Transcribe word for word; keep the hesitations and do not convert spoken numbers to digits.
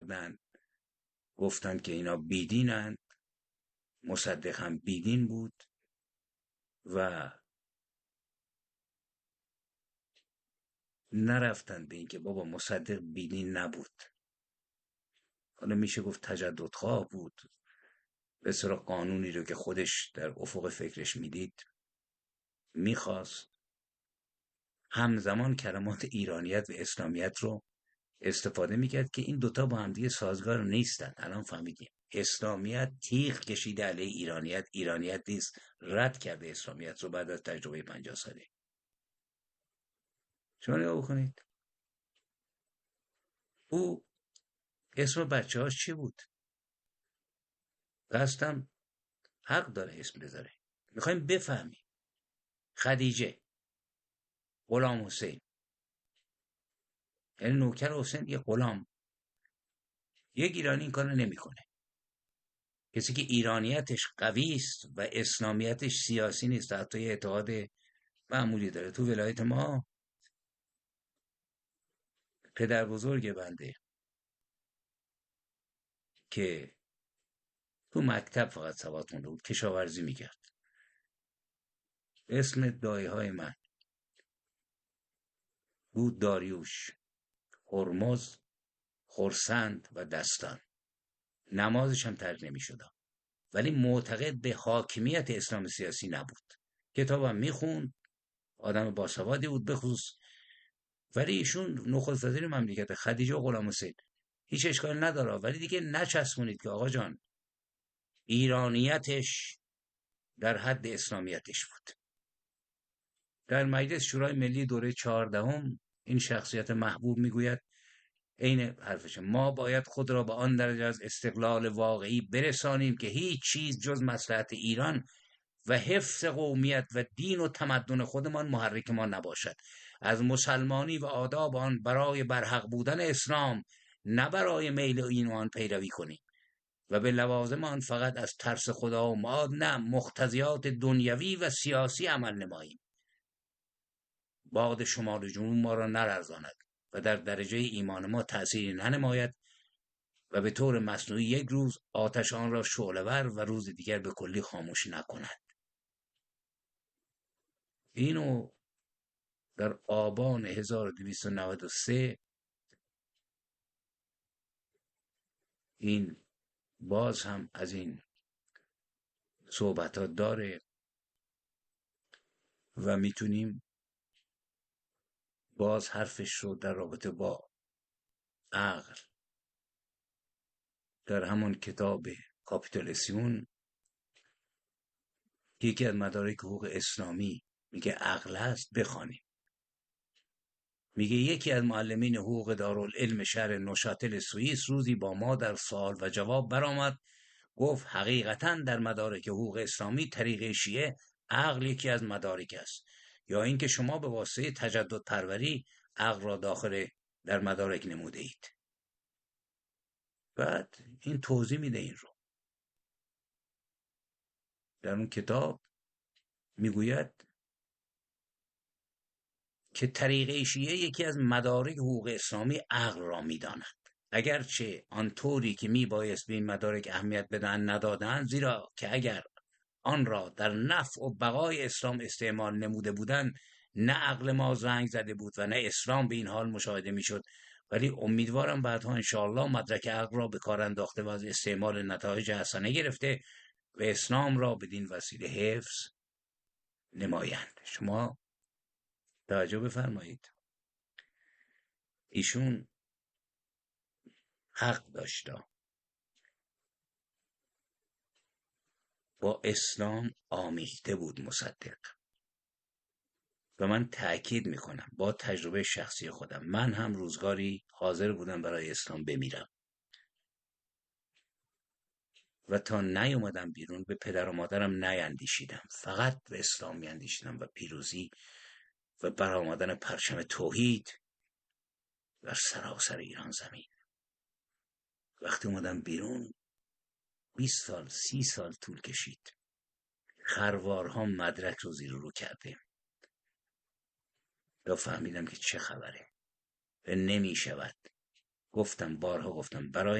کردن، گفتن که اینا بیدینند. مصدق هم بیدین بود و نرفتن به این که بابا مصدق بیدین نبود، حالا میشه گفت تجددخواه بود، به سراغ قانونی رو که خودش در افق فکرش میدید میخواست. همزمان کلمات ایرانیت و اسلامیت رو استفاده میکرد که این دوتا با هم دیگه سازگار نیستن. الان فهمیدیم اسلامیت تیغ کشیده علیه ایرانیت، ایرانیت نیست رد کرده اسلامیت رو بعد از تجربه پنجاه ساله. شما نگاه بکنید او اسم بچه هاش چی بود؟ قصدم حق داره اسم بذاره، میخوایم بفهمیم. خدیجه، غلام حسین، یعنی نوکر حسین یه غلام. یک ایرانی این کارو نمیکنه. کسی که ایرانیتش قوی است و اسلامیتش سیاسی نیست، حتی یه اتحاد معمولی داره. تو ولایت ما پدر بزرگ بنده که تو مکتب فقط سواد خونده بود، کشاورزی میکرد، اسم دایه های من بود داریوش، هرمز، خرسند و دستان. نمازش هم ترک نمیشد، ولی معتقد به حاکمیت اسلام سیاسی نبود. کتابم میخوند، آدم باسوادی بود بخصوص، ولی ایشون نخست وزیر مملکت. خدیجه و غلام حسین هیچ اشکال نداره، ولی دیگه نچسبونید که آقا جان ایرانیتش در حد اسلامیتش بود. در مجلس شورای ملی دوره چهاردهم این شخصیت محبوب میگوید عین حرفشه: ما باید خود را به آن درجه از استقلال واقعی برسانیم که هیچ چیز جز مصلحت ایران و حفظ قومیت و دین و تمدن خودمان محرک ما نباشد. از مسلمانی و آداب آن برای برحق بودن اسلام، نه برای میل این و آن پیروی کنیم و به لوازم آن فقط از ترس خدا و معاد، نه مقتضیات دنیوی و سیاسی عمل نماییم. باد شمال و جنوب ما را نلرزاند و در درجه ایمان ما تأثیری ننماید و به طور مصنوعی یک روز آتش آن را شعله‌ور و روز دیگر به کلی خاموش نکند. اینو در آبان هزار و دویست و نود و سه این باز هم از این صحبتات داره و میتونیم باز حرفش رو در رابطه با عقل در همون کتاب کاپیتولاسیون که یکی از مدارک حقوق اسلامی میگه عقل است بخوانیم. میگه یکی از معلمین حقوق دارالعلم شهر نوشاتل سوئیس روزی با ما در سوال و جواب برآمد. گفت حقیقتاً در مدارک حقوق اسلامی طریق شیعه عقل یکی از مدارک است، یا اینکه شما به واسطه تجدد پروری عقل را داخل در مدارک نموده اید. بعد این توضیح میده این رو در اون کتاب، میگوید که طریقه شیعه یکی از مدارک حقوق اسلامی عقل را میداند، اگرچه آنطوری که میبایست به این مدارک اهمیت بدن ندادند، زیرا که اگر آن را در نفع و بقای اسلام استعمال نموده بودند، نه عقل ما زنگ زده بود و نه اسلام به این حال مشاهده میشد. ولی امیدوارم بعدها انشاءالله مدرک عقل را به کار انداخته و از استعمال نتایج حسنه گرفته و اسلام را بدین وسیله حفظ نمایند. شما توجه بفرمایید، ایشون حق داشته، با اسلام آمیخته بود مصدق. و من تأکید میکنم با تجربه شخصی خودم، من هم روزگاری حاضر بودم برای اسلام بمیرم و تا نیومدم بیرون به پدر و مادرم نیندیشیدم، فقط به اسلام میاندیشیدم و پیروزی و برآمدن پرچم توحید در سراسر ایران زمین. وقتی اومدم بیرون بیست سال سی سال طول کشید، خروارها مدرک رو زیر رو کرده و فهمیدم که چه خبره و نمی شود. گفتم بارها گفتم برای